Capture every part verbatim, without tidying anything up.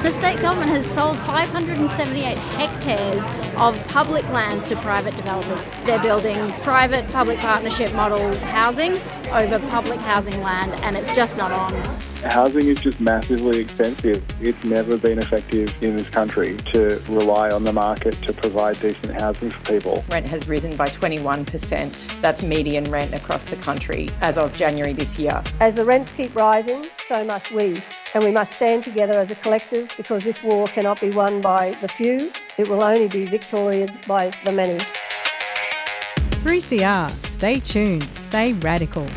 The state government has sold five hundred seventy-eight hectares of public land to private developers. They're building private public partnership model housing over public housing land, and it's just not on. Housing is just massively expensive. It's never been effective in this country to rely on the market to provide decent housing for people. Rent has risen by twenty-one percent. That's median rent across the country as of January this year. As the rents keep rising, so must we. And we must stand together as a collective, because this war cannot be won by the few. It will only be victoried by the many. three C R. Stay tuned. Stay radical.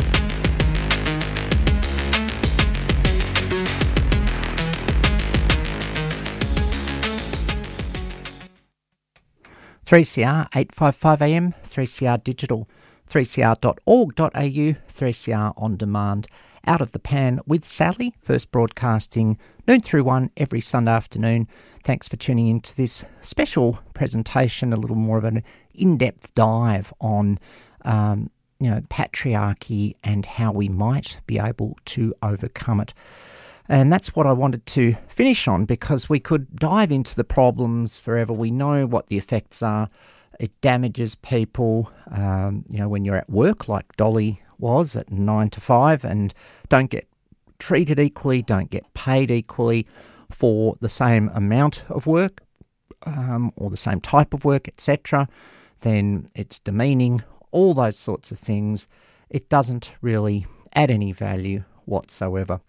three C R, eight fifty-five A M, three C R Digital, three c r dot org dot a u, three C R On Demand. Out of the Pan with Sally, first broadcasting noon through one every Sunday afternoon. Thanks for tuning into this special presentation, a little more of an in-depth dive on um, you know, patriarchy and how we might be able to overcome it. And that's what I wanted to finish on, because we could dive into the problems forever. We know what the effects are. It damages people, um, you know, when you're at work, like Dolly was at nine to five, and don't get treated equally, don't get paid equally for the same amount of work um, or the same type of work, et cetera, then it's demeaning, all those sorts of things. It doesn't really add any value whatsoever.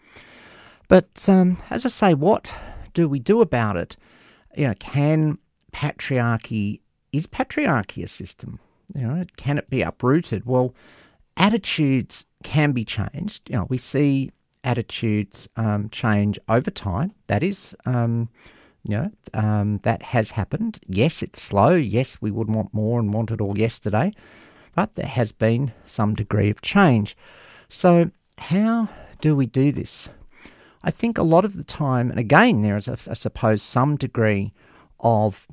But um, as I say, what do we do about it? You know, can patriarchy, is patriarchy a system? You know, can it be uprooted? Well, attitudes can be changed. You know, we see attitudes um, change over time. That is, um, you know, um, that has happened. Yes, it's slow. Yes, we would want more and want it all yesterday, but there has been some degree of change. So how do we do this? I think a lot of the time, and again, there is, I suppose, some degree of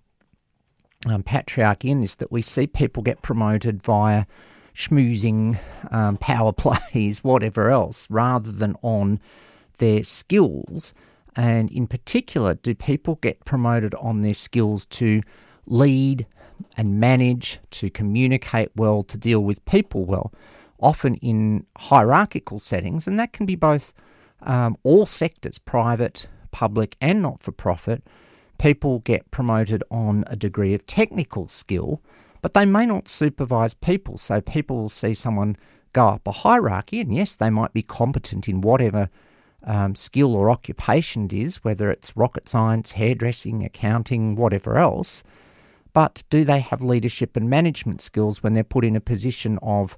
um, patriarchy in this, that we see people get promoted via schmoozing, um, power plays, whatever else, rather than on their skills. And in particular, do people get promoted on their skills to lead and manage, to communicate well, to deal with people well, often in hierarchical settings, and that can be both um, all sectors, private, public and not-for-profit. People get promoted on a degree of technical skill, but they may not supervise people. So people will see someone go up a hierarchy, and yes, they might be competent in whatever um, skill or occupation it is, whether it's rocket science, hairdressing, accounting, whatever else. But do they have leadership and management skills when they're put in a position of,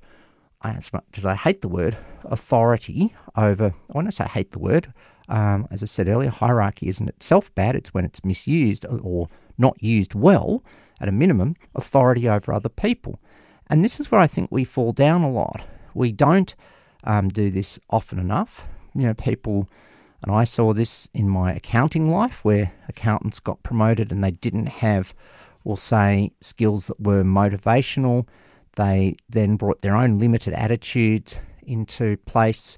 as much as I hate the word, authority over, when I say hate the word, um, as I said earlier, hierarchy isn't itself bad, it's when it's misused or not used well, at a minimum, authority over other people. And this is where I think we fall down a lot. We don't um, do this often enough. You know, people, and I saw this in my accounting life, where accountants got promoted and they didn't have, we'll say, skills that were motivational. They then brought their own limited attitudes into place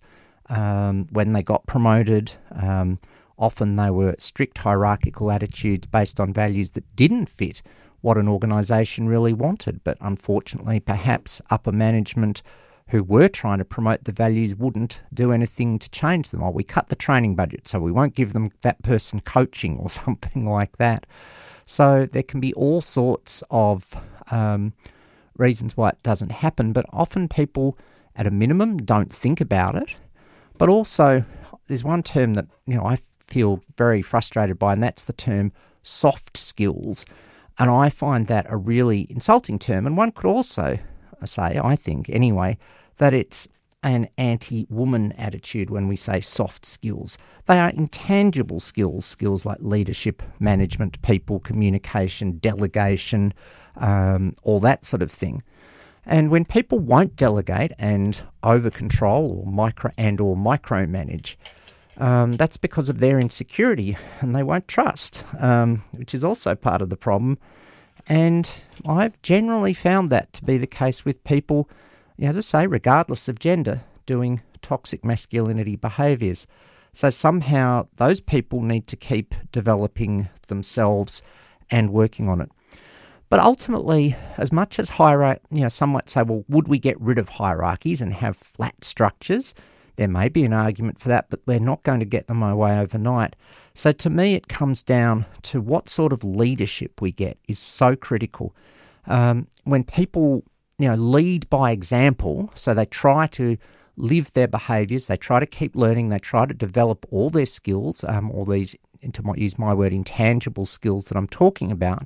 um, when they got promoted. Um, often they were strict hierarchical attitudes based on values that didn't fit what an organisation really wanted. But unfortunately, perhaps upper management who were trying to promote the values wouldn't do anything to change them. Or we cut the training budget, so we won't give them that person coaching or something like that. So there can be all sorts of um, reasons why it doesn't happen, but often people, at a minimum, don't think about it. But also, there's one term that, you know, I feel very frustrated by, and that's the term soft skills. And I find that a really insulting term. And one could also say, I think anyway, that it's an anti-woman attitude when we say soft skills. They are intangible skills, skills like leadership, management, people, communication, delegation, um, all that sort of thing. And when people won't delegate and over-control or micro and or micromanage, Um, that's because of their insecurity, and they won't trust, um, which is also part of the problem. And I've generally found that to be the case with people, you know, as I say, regardless of gender, doing toxic masculinity behaviours. So somehow those people need to keep developing themselves and working on it. But ultimately, as much as hierarchy, you know, some might say, well, would we get rid of hierarchies and have flat structures? There may be an argument for that, but we're not going to get them away overnight. So to me, it comes down to what sort of leadership we get is so critical. Um, when people, you know, lead by example, so they try to live their behaviours, they try to keep learning, they try to develop all their skills, um, all these, to use my word, intangible skills that I'm talking about,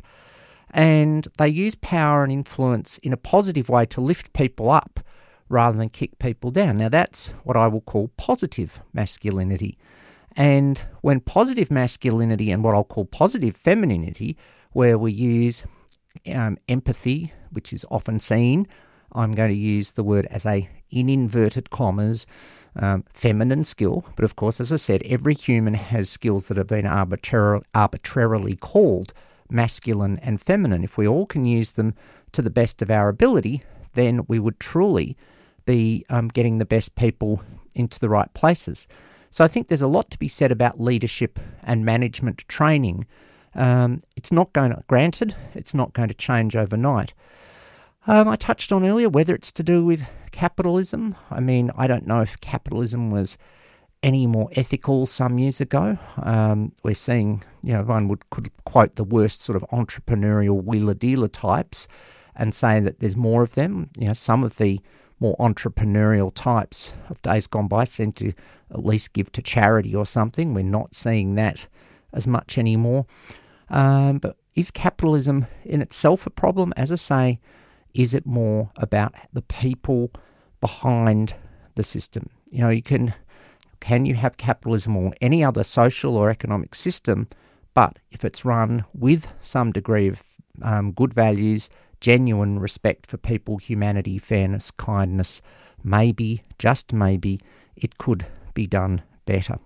and they use power and influence in a positive way to lift people up rather than kick people down. Now that's what I will call positive masculinity. And when positive masculinity and what I'll call positive femininity, where we use um, empathy, which is often seen, I'm going to use the word as a, in inverted commas, um, feminine skill. But of course, as I said, every human has skills that have been arbitrar- arbitrarily called masculine and feminine. If we all can use them to the best of our ability, then we would truly be um, getting the best people into the right places. So I think there's a lot to be said about leadership and management training. Um, it's not going to, granted, it's not going to change overnight. Um, I touched on earlier whether it's to do with capitalism. I mean, I don't know if capitalism was any more ethical some years ago. Um, we're seeing, you know, one would could quote the worst sort of entrepreneurial wheeler-dealer types and say that there's more of them. You know, some of the more entrepreneurial types of days gone by seem to at least give to charity or something. We're not seeing that as much anymore. Um, but is capitalism in itself a problem? As I say, is it more about the people behind the system? You know, you can can you have capitalism or any other social or economic system, but if it's run with some degree of um, good values, genuine respect for people, humanity, fairness, kindness, maybe, just maybe, it could be done better.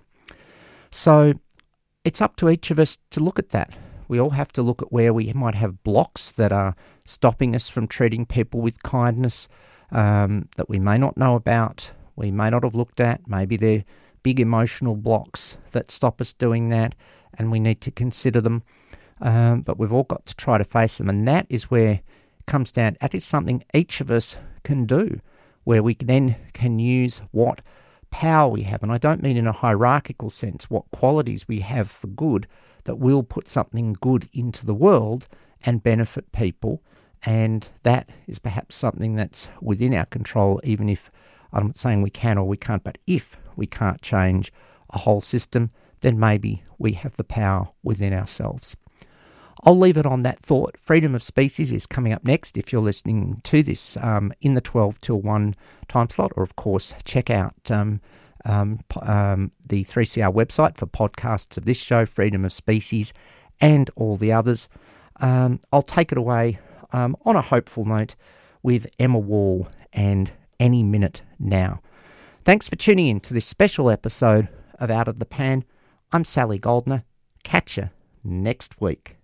So it's up to each of us to look at that. We all have to look at where we might have blocks that are stopping us from treating people with kindness, um, that we may not know about, we may not have looked at. Maybe they're big emotional blocks that stop us doing that, and we need to consider them. Um, but we've all got to try to face them, and that is where it comes down. That is something each of us can do, where we then can use what power we have. And I don't mean in a hierarchical sense, what qualities we have for good, that will put something good into the world and benefit people. And that is perhaps something that's within our control, even if I'm not saying we can or we can't, but if we can't change a whole system, then maybe we have the power within ourselves. I'll leave it on that thought. Freedom of Species is coming up next if you're listening to this um, in the twelve till one time slot, or of course check out um, um, um, the three C R website for podcasts of this show, Freedom of Species, and all the others. Um, I'll take it away um, on a hopeful note with Emma Wall and Any Minute Now. Thanks for tuning in to this special episode of Out of the Pan. I'm Sally Goldner. Catch you next week.